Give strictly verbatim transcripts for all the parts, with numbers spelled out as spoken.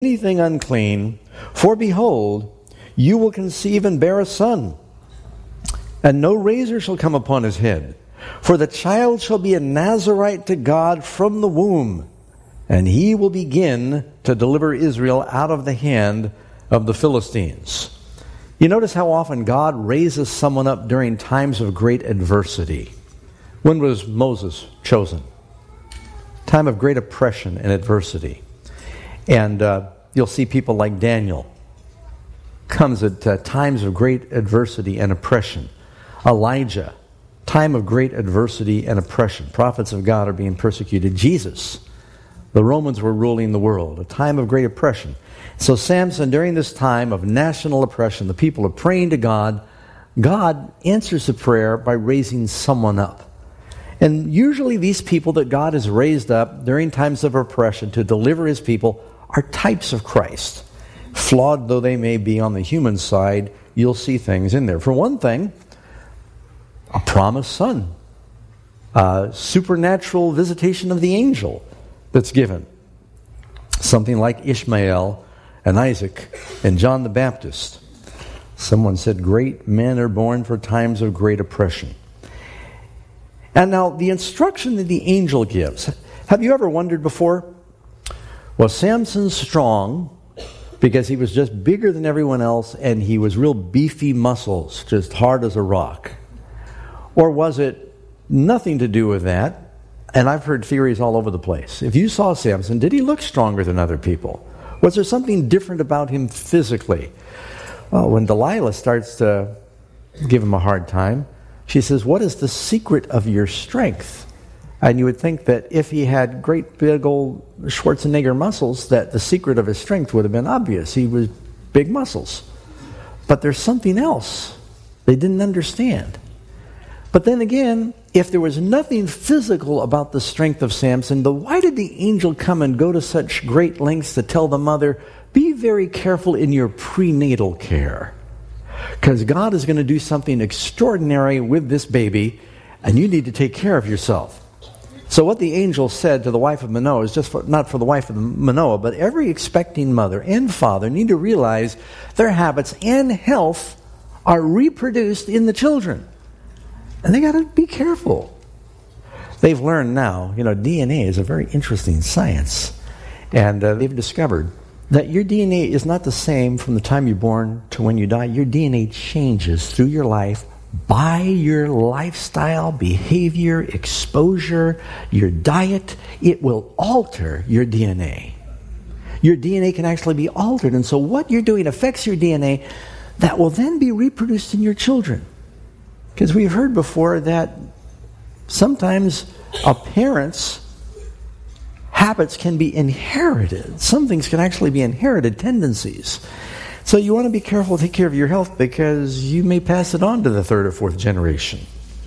anything unclean, for behold, you will conceive and bear a son, and no razor shall come upon his head. For the child shall be a Nazarite to God from the womb, and he will begin to deliver Israel out of the hand of the Philistines. You notice how often God raises someone up during times of great adversity. When was Moses chosen? Time of great oppression and adversity. And uh, you'll see people like Daniel. Comes at uh, times of great adversity and oppression. Elijah, time of great adversity and oppression. Prophets of God are being persecuted. Jesus, the Romans were ruling the world, a time of great oppression. So Samson, during this time of national oppression, the people are praying to God. God answers the prayer by raising someone up. And usually these people that God has raised up during times of oppression to deliver his people are types of Christ. Flawed though they may be on the human side, you'll see things in there. For one thing, a promised son. A supernatural visitation of the angel that's given. Something like Ishmael and Isaac and John the Baptist. Someone said, great men are born for times of great oppression. And now, the instruction that the angel gives, have you ever wondered before? Was Samson strong because he was just bigger than everyone else and he was real beefy muscles, just hard as a rock? Or was it nothing to do with that? And I've heard theories all over the place. If you saw Samson, did he look stronger than other people? Was there something different about him physically? Well, when Delilah starts to give him a hard time, she says, what is the secret of your strength? And you would think that if he had great big old Schwarzenegger muscles, that the secret of his strength would have been obvious. He was big muscles. But there's something else they didn't understand. But then again, if there was nothing physical about the strength of Samson, then why did the angel come and go to such great lengths to tell the mother, be very careful in your prenatal care? Because God is going to do something extraordinary with this baby, and you need to take care of yourself. So what the angel said to the wife of Manoah is just for, not for the wife of Manoah, but every expecting mother and father need to realize their habits and health are reproduced in the children. And they got to be careful. They've learned now, you know, D N A is a very interesting science. And uh, they've discovered that your D N A is not the same from the time you're born to when you die. Your D N A changes through your life by your lifestyle, behavior, exposure, your diet. It will alter your D N A. Your D N A can actually be altered. And so what you're doing affects your D N A that will then be reproduced in your children. Because we've heard before that sometimes a parent's habits can be inherited. Some things can actually be inherited tendencies. So you want to be careful to take care of your health because you may pass it on to the third or fourth generation.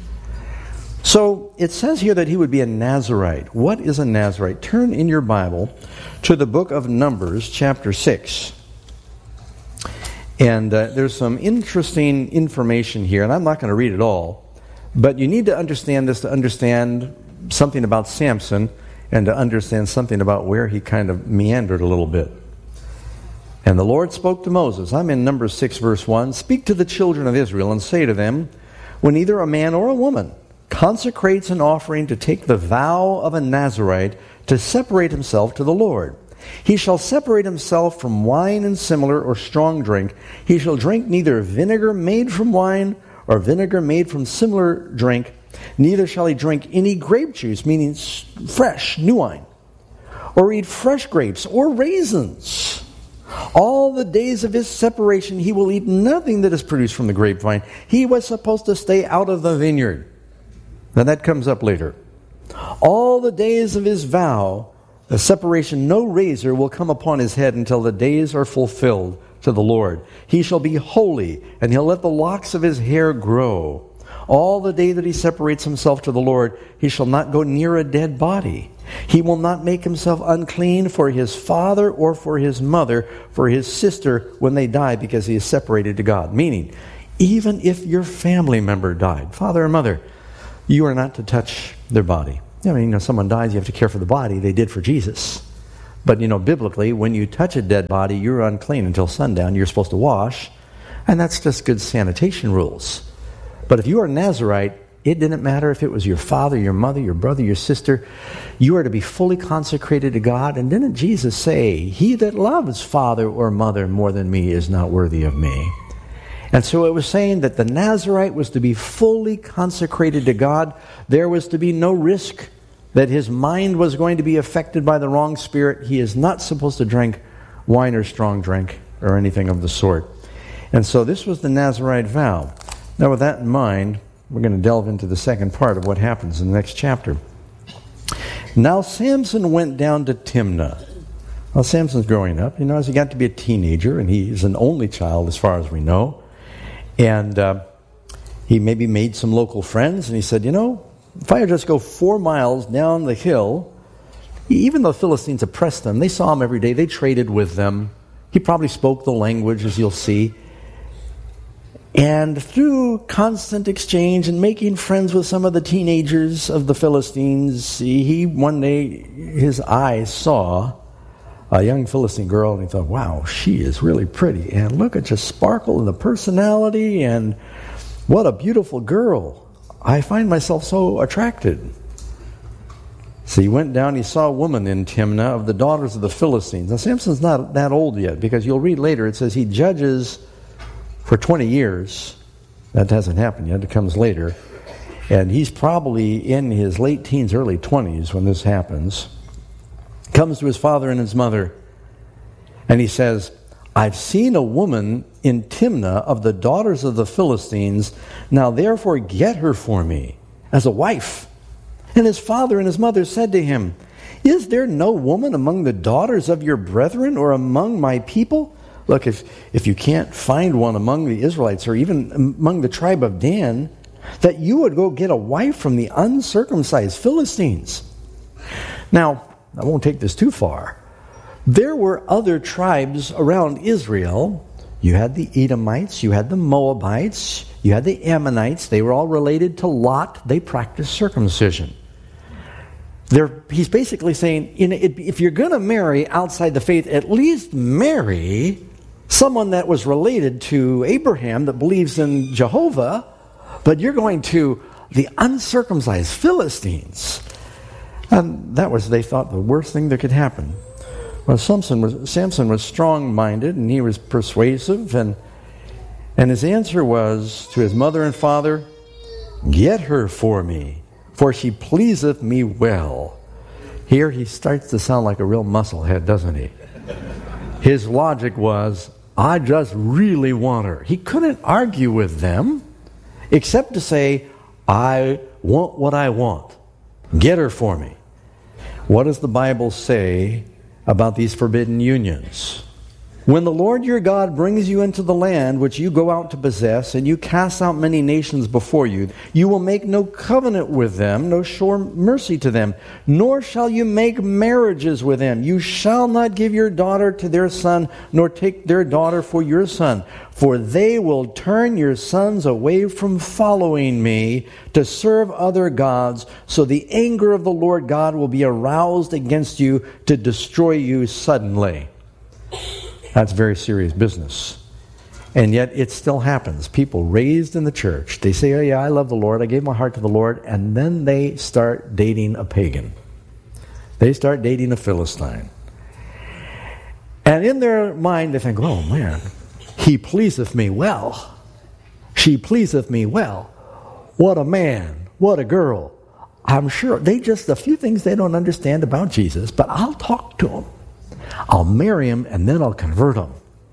So it says here that he would be a Nazarite. What is a Nazarite? Turn in your Bible to the book of Numbers, chapter six. And uh, there's some interesting information here, and I'm not going to read it all, but you need to understand this to understand something about Samson and to understand something about where he kind of meandered a little bit. And the Lord spoke to Moses. I'm in Numbers six, verse one. Speak to the children of Israel and say to them, when either a man or a woman consecrates an offering to take the vow of a Nazarite to separate himself to the Lord, he shall separate himself from wine and similar or strong drink. He shall drink neither vinegar made from wine or vinegar made from similar drink. Neither shall he drink any grape juice, meaning fresh, new wine, or eat fresh grapes or raisins. All the days of his separation he will eat nothing that is produced from the grapevine. He was supposed to stay out of the vineyard. Now that comes up later. All the days of his vow, the separation, no razor will come upon his head until the days are fulfilled to the Lord. He shall be holy, and he'll let the locks of his hair grow. All the day that he separates himself to the Lord, he shall not go near a dead body. He will not make himself unclean for his father or for his mother, for his sister when they die, because he is separated to God. Meaning, even if your family member died, father or mother, you are not to touch their body. I mean, you know, someone dies, you have to care for the body. They did for Jesus. But, you know, biblically, when you touch a dead body, you're unclean until sundown. You're supposed to wash. And that's just good sanitation rules. But if you are a Nazirite, it didn't matter if it was your father, your mother, your brother, your sister. You are to be fully consecrated to God. And didn't Jesus say, he that loves father or mother more than me is not worthy of me? And so it was saying that the Nazirite was to be fully consecrated to God. There was to be no risk that his mind was going to be affected by the wrong spirit. He is not supposed to drink wine or strong drink or anything of the sort. And so this was the Nazirite vow. Now with that in mind, we're going to delve into the second part of what happens in the next chapter. Now Samson went down to Timnah. Well, Samson's growing up. You know, as he got to be a teenager, and he is an only child as far as we know. And uh, he maybe made some local friends, and he said, you know, if I just go four miles down the hill, even though Philistines oppressed them, they saw him every day, they traded with them. He probably spoke the language, as you'll see. And through constant exchange and making friends with some of the teenagers of the Philistines, he one day, his eyes saw a young Philistine girl, and he thought, wow, she is really pretty. And look at just sparkle and the personality, and what a beautiful girl. I find myself so attracted. So he went down, he saw a woman in Timnah of the daughters of the Philistines. Now Samson's not that old yet, because you'll read later, it says he judges for twenty years. That hasn't happened yet, it comes later. And he's probably in his late teens, early twenties when this happens. Comes to his father and his mother, and he says, I've seen a woman in Timnah of the daughters of the Philistines. Now therefore get her for me as a wife. And his father and his mother said to him, is there no woman among the daughters of your brethren or among my people? Look, if, if you can't find one among the Israelites or even among the tribe of Dan, that you would go get a wife from the uncircumcised Philistines. Now, I won't take this too far. There were other tribes around Israel. You had the Edomites, you had the Moabites, you had the Ammonites. They were all related to Lot. They practiced circumcision. They're, he's basically saying, you know, if you're going to marry outside the faith, at least marry someone that was related to Abraham that believes in Jehovah, but you're going to the uncircumcised Philistines. And that was, they thought, the worst thing that could happen. Well, Samson was, Samson was strong-minded, and he was persuasive, and, and his answer was to his mother and father, get her for me, for she pleaseth me well. Here he starts to sound like a real musclehead, doesn't he? His logic was, I just really want her. He couldn't argue with them, except to say, I want what I want. Get her for me. What does the Bible say about these forbidden unions? When the Lord your God brings you into the land which you go out to possess, and you cast out many nations before you, you will make no covenant with them, no show mercy to them, nor shall you make marriages with them. You shall not give your daughter to their son, nor take their daughter for your son. For they will turn your sons away from following me to serve other gods, so the anger of the Lord God will be aroused against you to destroy you suddenly. That's very serious business. And yet it still happens. People raised in the church, they say, oh yeah, I love the Lord, I gave my heart to the Lord, and then they start dating a pagan. They start dating a Philistine. And in their mind they think, oh man, he pleaseth me well. She pleaseth me well. What a man, what a girl. I'm sure they just, a few things they don't understand about Jesus, but I'll talk to them. I'll marry him and then I'll convert them.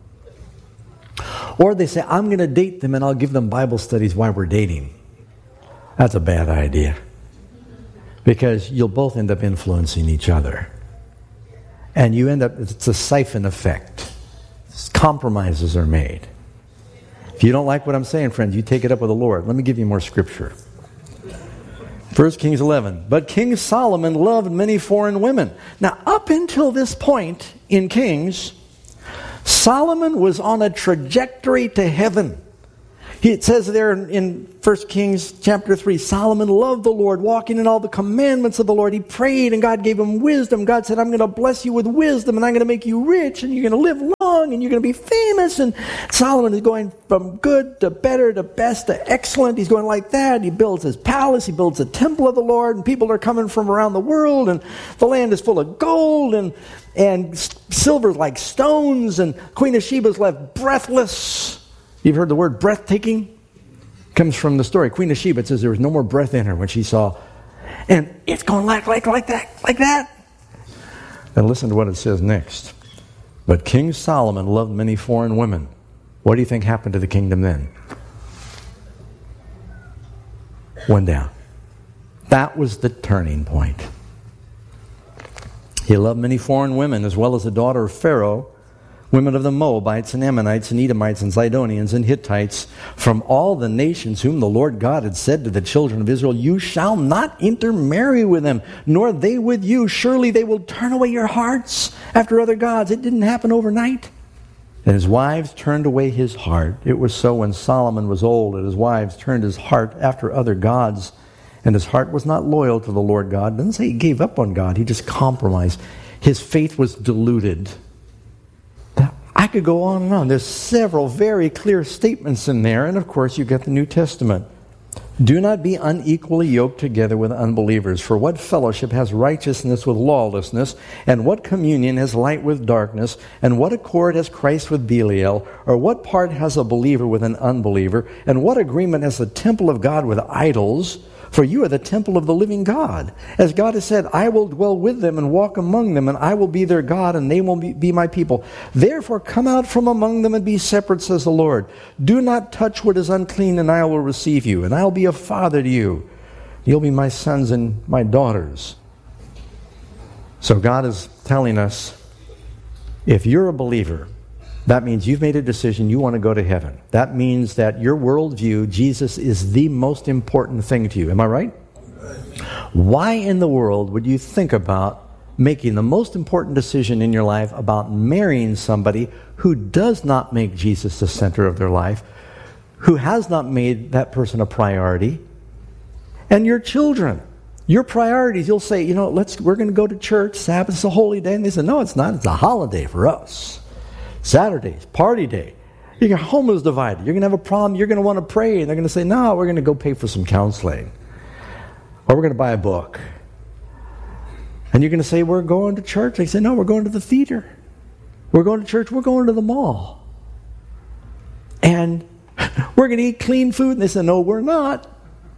Or they say, I'm going to date them and I'll give them Bible studies while we're dating. That's a bad idea. Because you'll both end up influencing each other. And you end up, it's a siphon effect. Compromises are made. If you don't like what I'm saying, friends, you take it up with the Lord. Let me give you more scripture. First Kings eleven. But King Solomon loved many foreign women. Now, up until this point in Kings, Solomon was on a trajectory to heaven. He, it says there in, in First Kings chapter three, Solomon loved the Lord, walking in all the commandments of the Lord. He prayed and God gave him wisdom. God said, I'm going to bless you with wisdom and I'm going to make you rich and you're going to live long and you're going to be famous. And Solomon is going from good to better to best to excellent. He's going like that. He builds his palace. He builds a temple of the Lord and people are coming from around the world and the land is full of gold and, and silver like stones, and Queen of Sheba's left breathless. You've heard the word breathtaking? Comes from the story. Queen of Sheba, it says there was no more breath in her when she saw. And it's going like, like, like that, like that. And listen to what it says next. But King Solomon loved many foreign women. What do you think happened to the kingdom then? Went down. That was the turning point. He loved many foreign women, as well as the daughter of Pharaoh, women of the Moabites and Ammonites and Edomites and Zidonians and Hittites, from all the nations whom the Lord God had said to the children of Israel, you shall not intermarry with them, nor they with you. Surely they will turn away your hearts after other gods. It didn't happen overnight. And his wives turned away his heart. It was so when Solomon was old, and his wives turned his heart after other gods. And his heart was not loyal to the Lord God. It doesn't say he gave up on God. He just compromised. His faith was diluted. I could go on and on. There's several very clear statements in there. And of course, you get the New Testament. Do not be unequally yoked together with unbelievers. For what fellowship has righteousness with lawlessness? And what communion has light with darkness? And what accord has Christ with Belial? Or what part has a believer with an unbeliever? And what agreement has the temple of God with idols? For you are the temple of the living God. As God has said, I will dwell with them and walk among them, and I will be their God, and they will be, be my people. Therefore come out from among them and be separate, says the Lord. Do not touch what is unclean, and I will receive you, and I will be a father to you. You'll be my sons and my daughters. So God is telling us, if you're a believer, that means you've made a decision, you want to go to heaven. That means that your worldview, Jesus is the most important thing to you. Am I right? Why in the world would you think about making the most important decision in your life about marrying somebody who does not make Jesus the center of their life, who has not made that person a priority, and your children? Your priorities, you'll say, you know, let's we're going to go to church, Sabbath's a holy day. And they say, no, it's not. It's a holiday for us. Saturday's party day. Your home is divided. You're going to have a problem. You're going to want to pray. And they're going to say, no, we're going to go pay for some counseling. Or we're going to buy a book. And you're going to say, we're going to church. They say, no, we're going to the theater. We're going to church. We're going to the mall. And we're going to eat clean food. And they say, no, we're not.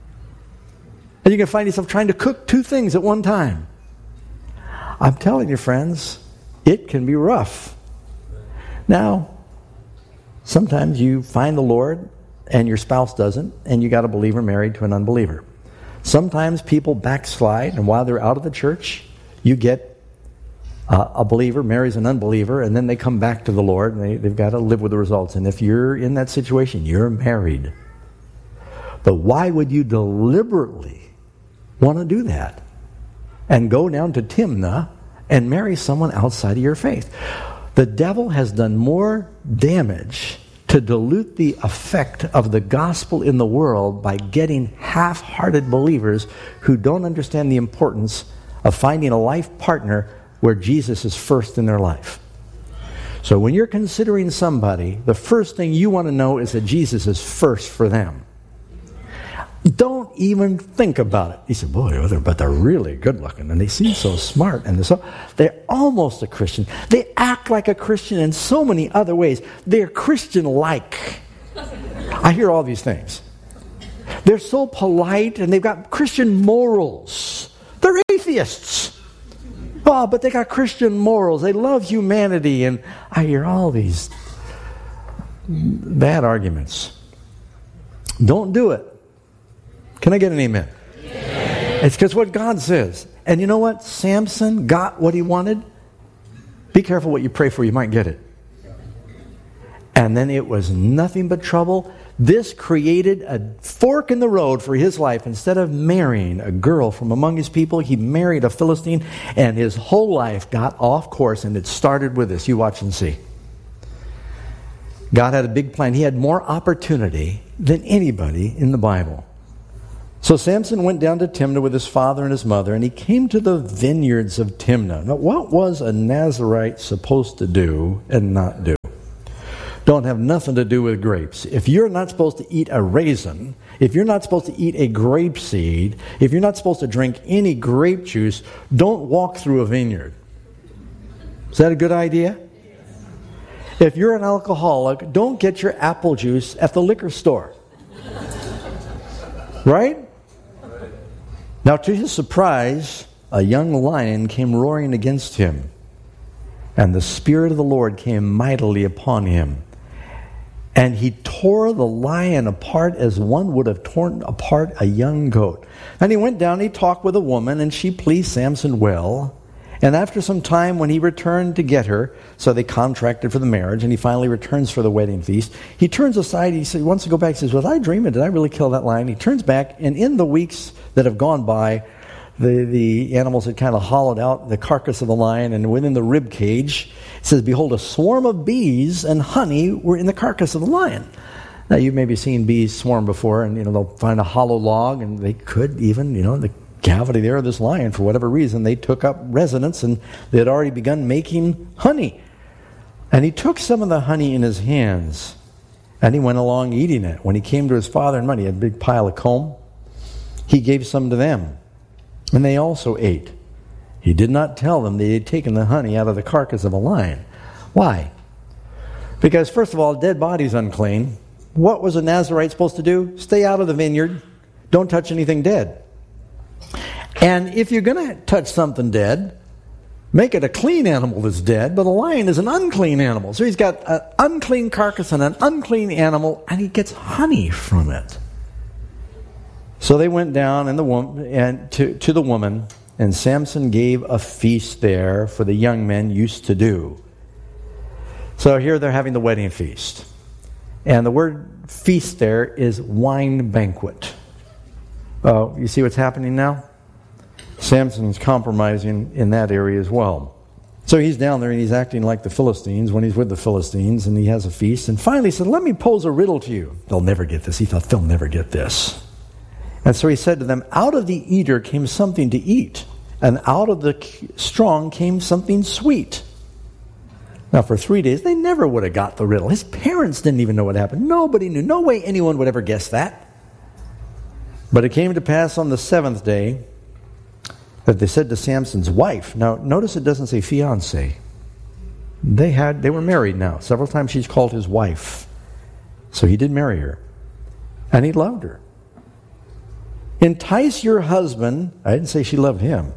And you're going to find yourself trying to cook two things at one time. I'm telling you, friends, it can be rough. Now, sometimes you find the Lord and your spouse doesn't, and you got a believer married to an unbeliever. Sometimes people backslide, and while they're out of the church, you get uh, a believer marries an unbeliever, and then they come back to the Lord, and they, they've got to live with the results. And if you're in that situation, you're married. But why would you deliberately want to do that and go down to Timnah and marry someone outside of your faith? The devil has done more damage to dilute the effect of the gospel in the world by getting half-hearted believers who don't understand the importance of finding a life partner where Jesus is first in their life. So when you're considering somebody, the first thing you want to know is that Jesus is first for them. Don't even think about it. He said, boy, but they're really good looking and they seem so smart and they're so they're almost a Christian. They act like a Christian in so many other ways. They're Christian-like. I hear all these things. They're so polite and they've got Christian morals. They're atheists. Oh, but they got Christian morals. They love humanity. And I hear all these bad arguments. Don't do it. Can I get an amen? Amen. It's because what God says. And you know what? Samson got what he wanted. Be careful what you pray for. You might get it. And then it was nothing but trouble. This created a fork in the road for his life. Instead of marrying a girl from among his people, he married a Philistine. And his whole life got off course. And it started with this. You watch and see. God had a big plan. He had more opportunity than anybody in the Bible. So Samson went down to Timnah with his father and his mother, and he came to the vineyards of Timnah. Now, what was a Nazirite supposed to do and not do? Don't have nothing to do with grapes. If you're not supposed to eat a raisin, if you're not supposed to eat a grape seed, if you're not supposed to drink any grape juice, don't walk through a vineyard. Is that a good idea? If you're an alcoholic, don't get your apple juice at the liquor store. Right? Now, to his surprise, a young lion came roaring against him, and the Spirit of the Lord came mightily upon him. And he tore the lion apart as one would have torn apart a young goat. And he went down, he talked with a woman, and she pleased Samson well. And after some time, when he returned to get her, so they contracted for the marriage, and he finally returns for the wedding feast, he turns aside, he says, he wants to go back, he says, was I dreaming? Did I really kill that lion? He turns back, and in the weeks that have gone by, the, the animals had kind of hollowed out the carcass of the lion, and within the rib cage, it says, behold, a swarm of bees and honey were in the carcass of the lion. Now, you've maybe seen bees swarm before, and, you know, they'll find a hollow log, and they could even, you know, the cavity there of this lion, for whatever reason, they took up residence, and they had already begun making honey. And he took some of the honey in his hands, and he went along eating it. When he came to his father and mother, he had a big pile of comb. He gave some to them, and they also ate. He did not tell them that he had taken the honey out of the carcass of a lion. Why? Because, first of all, a dead body's unclean. What was a Nazirite supposed to do? Stay out of the vineyard. Don't touch anything dead. And if you're going to touch something dead, make it a clean animal that's dead, but a lion is an unclean animal. So he's got an unclean carcass and an unclean animal, and he gets honey from it. So they went down and the woman, and to, to the woman, and Samson gave a feast there for the young men used to do. So here they're having the wedding feast. And the word feast there is wine banquet. Uh, you see what's happening now? Samson's compromising in that area as well. So he's down there and he's acting like the Philistines when he's with the Philistines, and he has a feast. And finally he said, let me pose a riddle to you. They'll never get this. He thought, they'll never get this. And so he said to them, out of the eater came something to eat, and out of the strong came something sweet. Now for three days, they never would have got the riddle. His parents didn't even know what happened. Nobody knew. No way anyone would ever guess that. But it came to pass on the seventh day that they said to Samson's wife. Now, notice it doesn't say fiancé. They had they were married now. Several times she's called his wife. So he did marry her. And he loved her. Entice your husband. I didn't say she loved him.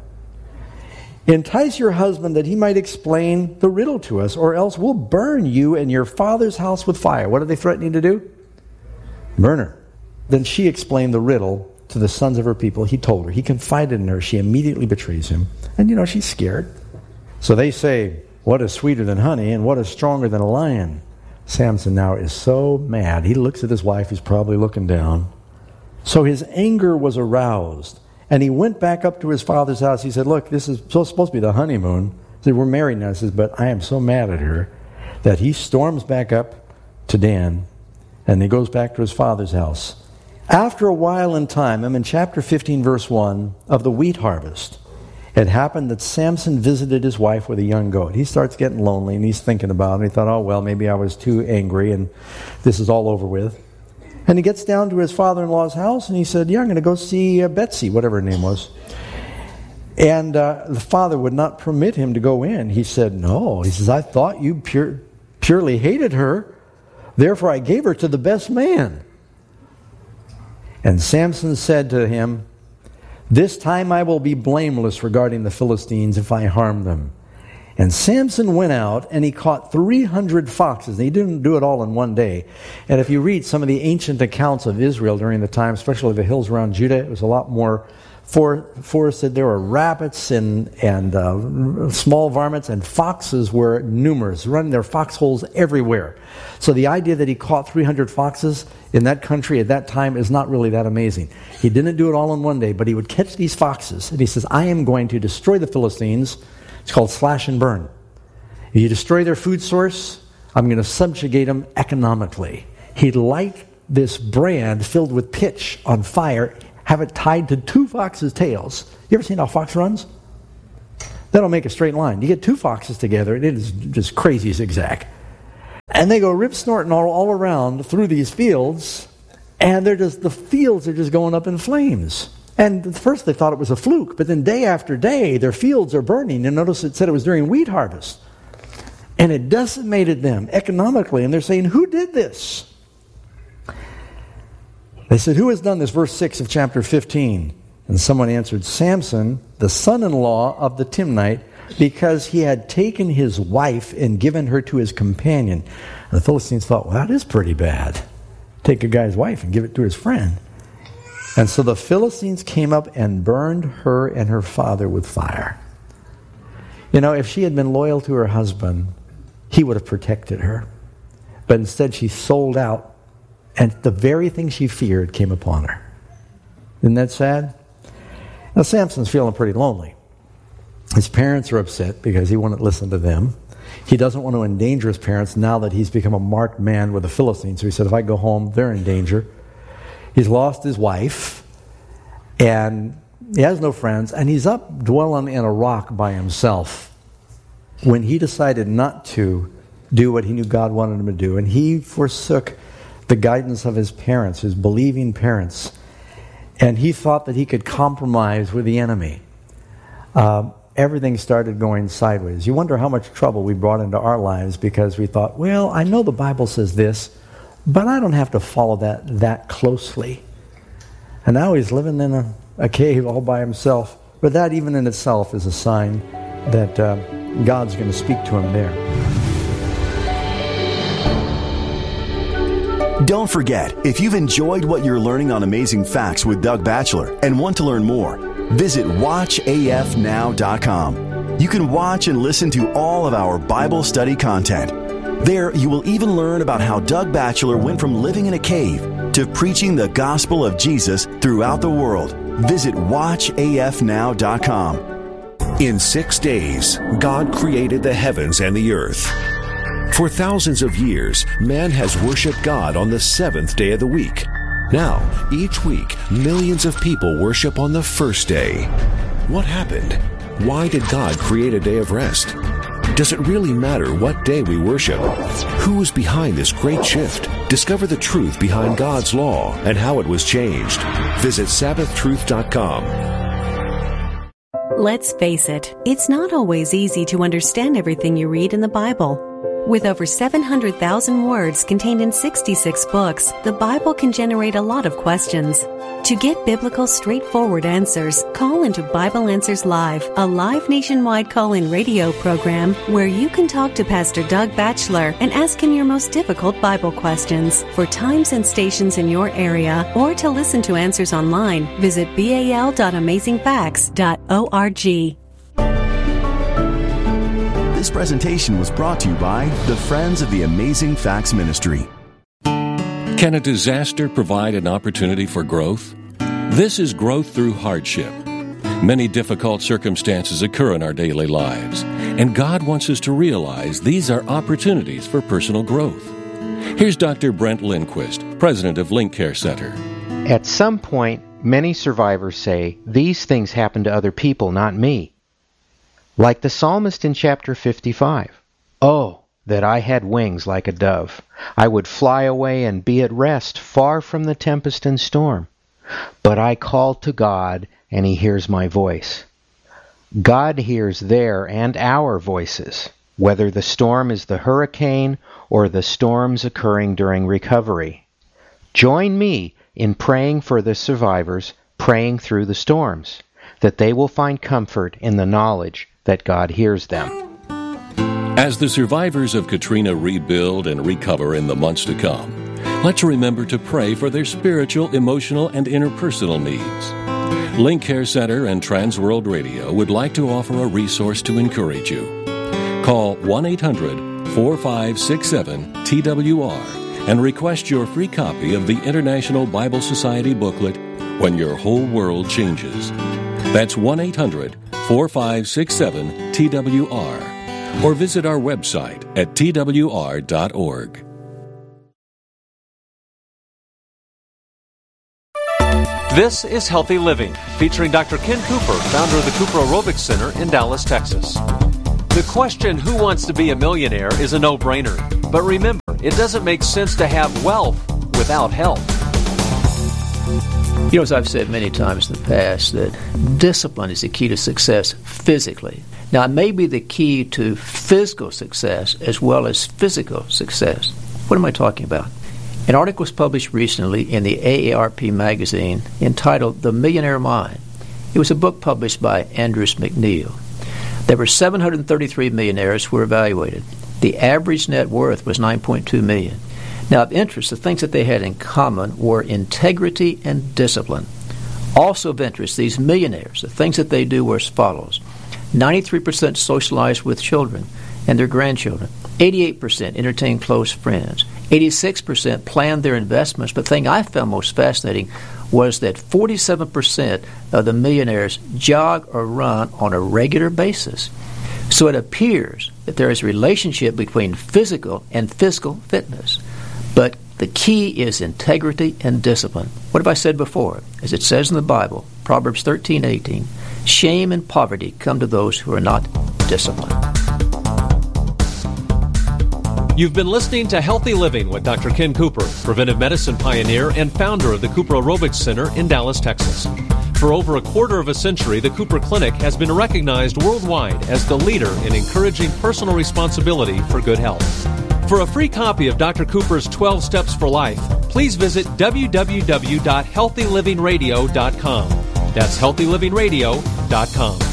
Entice your husband that he might explain the riddle to us, or else we'll burn you and your father's house with fire. What are they threatening to do? Burn her. Then she explained the riddle to the sons of her people. He told her. He confided in her. She immediately betrays him. And, you know, she's scared. So they say, what is sweeter than honey and what is stronger than a lion? Samson now is so mad. He looks at his wife. He's probably looking down. So his anger was aroused. And he went back up to his father's house. He said, look, this is supposed to be the honeymoon. He said, we're married now. He says, but I am so mad at her that he storms back up to Dan, and he goes back to his father's house. After a while in time, I'm in chapter fifteen, verse one, of the wheat harvest. It happened that Samson visited his wife with a young goat. He starts getting lonely, and he's thinking about it. He thought, oh, well, maybe I was too angry, and this is all over with. And he gets down to his father-in-law's house, and he said, yeah, I'm going to go see uh, Betsy, whatever her name was. And uh, the father would not permit him to go in. He said, no. He says, I thought you pure, purely hated her. Therefore, I gave her to the best man. And Samson said to him, this time I will be blameless regarding the Philistines if I harm them. And Samson went out and he caught three hundred foxes. He didn't do it all in one day. And if you read some of the ancient accounts of Israel during the time, especially the hills around Judah, it was a lot more for, forested. There were rabbits and, and uh, small varmints, and foxes were numerous, running their foxholes everywhere. So the idea that he caught three hundred foxes in that country at that time is not really that amazing. He didn't do it all in one day, but he would catch these foxes, and he says, I am going to destroy the Philistines. It's called slash and burn. If you destroy their food source, I'm going to subjugate them economically. He'd light this brand filled with pitch on fire, have it tied to two foxes' tails. You ever seen how a fox runs? They don't make a straight line. You get two foxes together, and it is just crazy zigzag. And they go rip-snorting all, all around through these fields, and they're just, the fields are just going up in flames. And at first they thought it was a fluke, but then day after day, their fields are burning. And notice it said it was during wheat harvest. And it decimated them economically. And they're saying, who did this? They said, who has done this? Verse six of chapter fifteen. And someone answered, Samson, the son-in-law of the Timnite, because he had taken his wife and given her to his companion. And the Philistines thought, well, that is pretty bad. Take a guy's wife and give it to his friend. And so the Philistines came up and burned her and her father with fire. You know, if she had been loyal to her husband, he would have protected her. But instead she sold out, and the very thing she feared came upon her. Isn't that sad? Now Samson's feeling pretty lonely. His parents are upset because he wouldn't listen to them. He doesn't want to endanger his parents now that he's become a marked man with the Philistines. So he said, if I go home, they're in danger. He's lost his wife, and he has no friends, and he's up dwelling in a rock by himself when he decided not to do what he knew God wanted him to do. And he forsook the guidance of his parents, his believing parents, and he thought that he could compromise with the enemy. Uh, everything started going sideways. You wonder how much trouble we brought into our lives because we thought, well, I know the Bible says this, but I don't have to follow that that closely. And now he's living in a, a cave all by himself. But that even in itself is a sign that uh, God's going to speak to him there. Don't forget, if you've enjoyed what you're learning on Amazing Facts with Doug Batchelor and want to learn more, visit watch A F now dot com. You can watch and listen to all of our Bible study content. There, you will even learn about how Doug Batchelor went from living in a cave to preaching the gospel of Jesus throughout the world. Visit watch A F now dot com. In six days, God created the heavens and the earth. For thousands of years, man has worshiped God on the seventh day of the week. Now, each week, millions of people worship on the first day. What happened? Why did God create a day of rest? Does it really matter what day we worship? Who is behind this great shift? Discover the truth behind God's law and how it was changed. Visit sabbath truth dot com. Let's face it, it's not always easy to understand everything you read in the Bible. With over seven hundred thousand words contained in sixty-six books, the Bible can generate a lot of questions. To get biblical, straightforward answers, call into Bible Answers Live, a live nationwide call-in radio program where you can talk to Pastor Doug Batchelor and ask him your most difficult Bible questions. For times and stations in your area, or to listen to answers online, visit b a l dot amazing facts dot org. This presentation was brought to you by the Friends of the Amazing Facts Ministry. Can a disaster provide an opportunity for growth? This is growth through hardship. Many difficult circumstances occur in our daily lives, and God wants us to realize these are opportunities for personal growth. Here's Doctor Brent Lindquist, president of Link Care Center. At some point, many survivors say, "These things happen to other people, not me." Like the psalmist in chapter fifty-five. "Oh, that I had wings like a dove. I would fly away and be at rest, far from the tempest and storm. But I call to God, and He hears my voice." God hears their and our voices, whether the storm is the hurricane or the storms occurring during recovery. Join me in praying for the survivors, praying through the storms, that they will find comfort in the knowledge that God hears them. As the survivors of Katrina rebuild and recover in the months to come, let's remember to pray for their spiritual, emotional, and interpersonal needs. Link Care Center and Transworld Radio would like to offer a resource to encourage you. Call one eight hundred four five six seven T W R and request your free copy of the International Bible Society booklet, When Your Whole World Changes. That's one eight hundred four five six seven T W R. or visit our website at T W R dot org. This is Healthy Living, featuring Doctor Ken Cooper, founder of the Cooper Aerobics Center in Dallas, Texas. The question, who wants to be a millionaire, is a no-brainer. But remember, it doesn't make sense to have wealth without health. You know, as I've said many times in the past, that discipline is the key to success physically. Now, it may be the key to physical success as well as physical success. What am I talking about? An article was published recently in the A A R P magazine entitled The Millionaire Mind. It was a book published by Andrews McNeil. There were seven hundred thirty-three millionaires who were evaluated. The average net worth was nine point two million dollars. Now, of interest, the things that they had in common were integrity and discipline. Also of interest, these millionaires, the things that they do were as follows. ninety-three percent socialized with children and their grandchildren. eighty-eight percent entertained close friends. eighty-six percent planned their investments. But the thing I found most fascinating was that forty-seven percent of the millionaires jog or run on a regular basis. So it appears that there is a relationship between physical and physical fitness. But the key is integrity and discipline. What have I said before? As it says in the Bible, Proverbs thirteen eighteen, shame and poverty come to those who are not disciplined. You've been listening to Healthy Living with Doctor Ken Cooper, preventive medicine pioneer and founder of the Cooper Aerobics Center in Dallas, Texas. For over a quarter of a century, the Cooper Clinic has been recognized worldwide as the leader in encouraging personal responsibility for good health. For a free copy of Doctor Cooper's twelve Steps for Life, please visit w w w dot healthy living radio dot com. That's healthy living radio dot com.